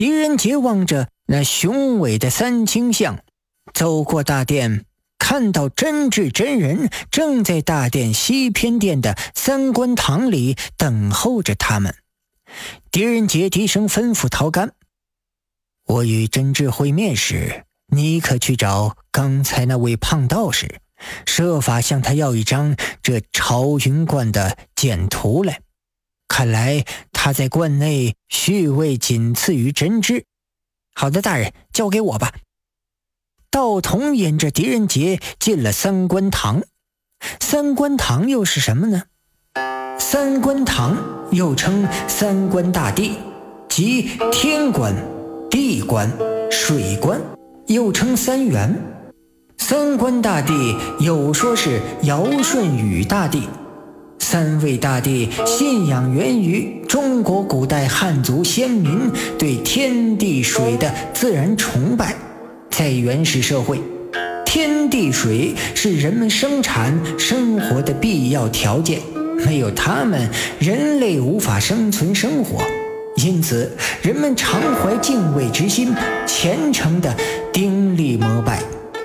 狄仁杰望着那雄伟的三清像，走过大殿，看到真智真人正在大殿西偏殿的三官堂里等候着他们。狄仁杰低声吩咐陶干：我与真智会面时，你可去找刚才那位胖道士，设法向他要一张这朝云观的简图来。看来他在观内序位仅次于真智。好的，大人，交给我吧。道童引着狄仁杰进了三官堂。三官堂又是什么呢？三官堂又称三官大帝，即天官、地官、水官，又称三元。三官大帝有说是尧舜禹大帝，三位大帝信仰源于中国古代汉族先民对天地水的自然崇拜。在原始社会，天地水是人们生产生活的必要条件，没有它们，人类无法生存生活。因此人们常怀敬畏之心，虔诚地顶礼膜拜。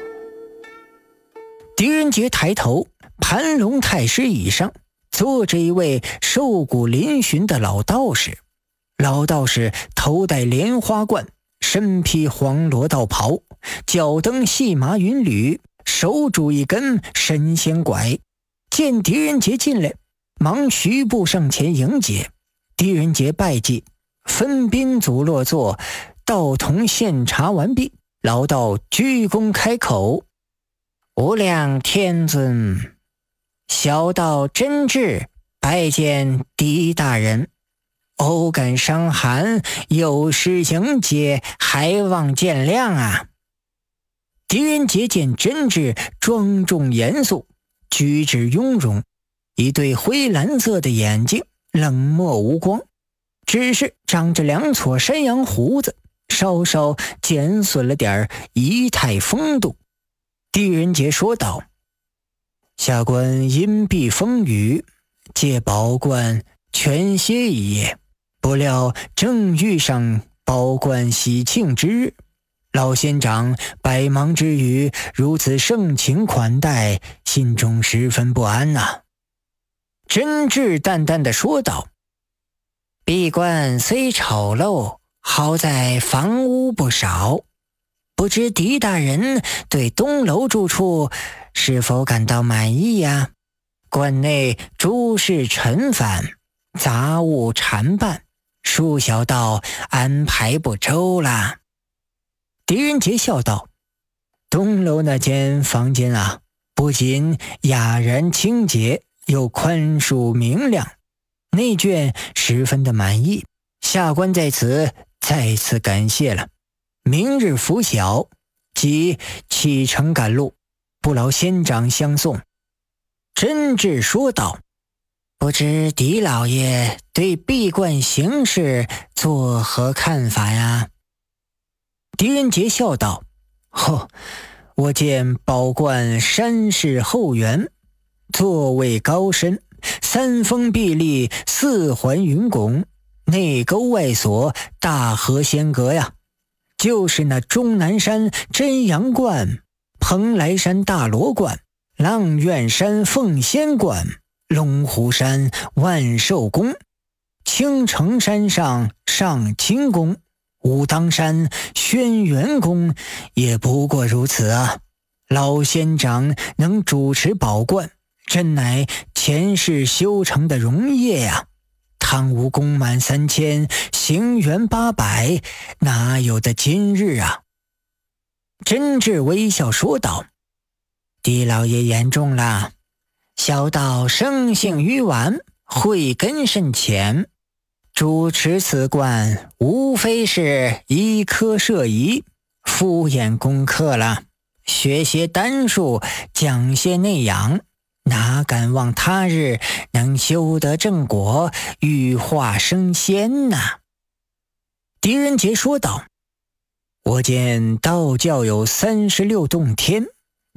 狄仁杰抬头，盘龙太师椅上坐着一位瘦骨嶙峋的老道士。老道士头戴莲花冠，身披黄罗道袍，脚蹬细麻云履，手拄一根神仙拐。见狄仁杰进来，忙徐步上前迎接。狄仁杰拜祭，分宾组落座，道童献茶完毕，老道鞠躬开口：无量天尊，小道真智拜见狄大人，偶感伤寒，有失迎接，还望见谅啊。狄仁杰见真智庄重严肃，举止雍容，一对灰蓝色的眼睛冷漠无光，只是长着两撮山羊胡子，稍稍减损了点仪态风度。狄仁杰说道：下官因避风雨，借宝冠全歇一夜，不料正遇上宝冠喜庆之日，老仙长百忙之余如此盛情款待，心中十分不安呐。真智淡淡地说道：闭关虽丑陋，好在房屋不少，不知狄大人对东楼住处是否感到满意呀？关内诸事陈繁，杂物缠办，恕小道安排不周啦。狄仁杰笑道：东楼那间房间啊，不仅雅然清洁，又宽恕明亮，内眷十分的满意，下官在此再次感谢了。明日拂晓即启程赶路，不劳仙长相送。真智说道：不知狄老爷对闭关行事作何看法呀？狄仁杰笑道：我见宝冠山势后圆，座位高深，三峰壁立，四环云拱，内沟外锁，大河仙阁呀。就是那终南山真阳观、蓬莱山大罗观、阆苑山凤仙观、龙虎山万寿宫、青城山上上清宫、武当山轩辕宫，也不过如此啊。老仙长能主持宝冠，真乃前世修成的荣业呀。汤武功满3000，行元800，哪有的今日啊？真智微笑说道：狄老爷言重了，小道生性愚顽，慧根甚浅，主持此冠无非是医科设仪，敷衍功课了，学些丹术，讲些内养，哪敢望他日能修得正果，羽化升仙呐？狄仁杰说道：我见道教有36洞天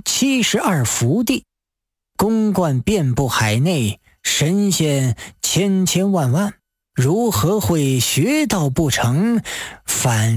，72福地，宫观遍布海内，神仙千千万万， 如何会学道不成，反